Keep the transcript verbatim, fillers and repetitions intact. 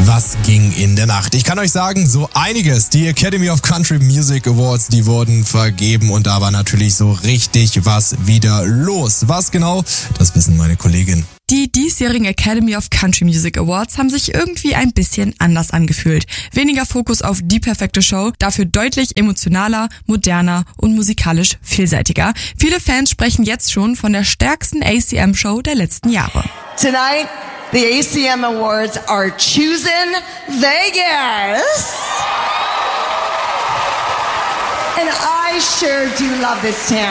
Was ging in der Nacht? Ich kann euch sagen, so einiges. Die Academy of Country Music Awards, die wurden vergeben und da war natürlich so richtig was wieder los. Was genau? Das wissen meine Kolleginnen. Die diesjährigen Academy of Country Music Awards haben sich irgendwie ein bisschen anders angefühlt. Weniger Fokus auf die perfekte Show, dafür deutlich emotionaler, moderner und musikalisch vielseitiger. Viele Fans sprechen jetzt schon von der stärksten A C M-Show der letzten Jahre. Tonight, the A C M Awards are choosing Vegas. And I sure do love this town.